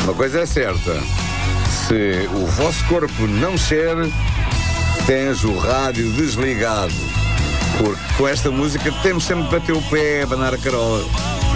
Uma coisa é certa. Se o vosso corpo não cede, tens o rádio desligado. Porque com esta música temos sempre que bater o pé, abanar a carola.